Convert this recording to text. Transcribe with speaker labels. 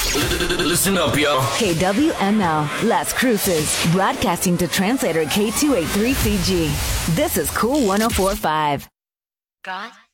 Speaker 1: Listen up, yo.
Speaker 2: KWML, Las Cruces, broadcasting to translator K283CG. This is Cool 104.5.
Speaker 3: God